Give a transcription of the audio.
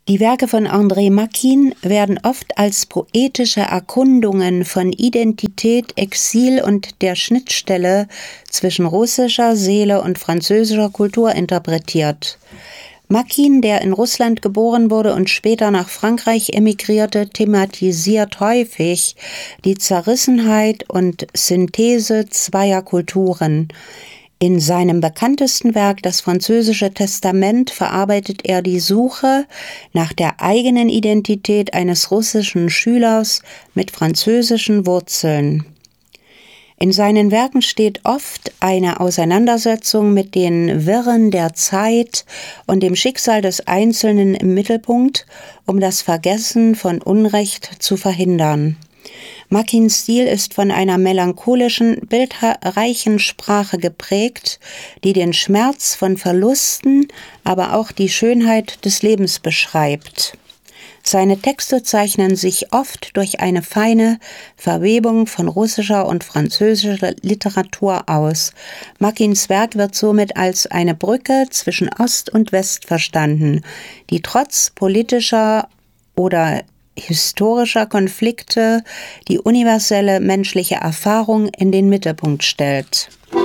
Die Werke von André Makin werden oft als poetische Erkundungen von Identität, Exil und der Schnittstelle zwischen russischer Seele und französischer Kultur interpretiert. Makin, der in Russland geboren wurde und später nach Frankreich emigrierte, thematisiert häufig die Zerrissenheit und Synthese zweier Kulturen. In seinem bekanntesten Werk, das Französische Testament, verarbeitet er die Suche nach der eigenen Identität eines russischen Schülers mit französischen Wurzeln. In seinen Werken steht oft eine Auseinandersetzung mit den Wirren der Zeit und dem Schicksal des Einzelnen im Mittelpunkt, um das Vergessen von Unrecht zu verhindern. Makins Stil ist von einer melancholischen, bildreichen Sprache geprägt, die den Schmerz von Verlusten, aber auch die Schönheit des Lebens beschreibt. Seine Texte zeichnen sich oft durch eine feine Verwebung von russischer und französischer Literatur aus. Makins Werk wird somit als eine Brücke zwischen Ost und West verstanden, die trotz politischer oder historischer Konflikte die universelle menschliche Erfahrung in den Mittelpunkt stellt.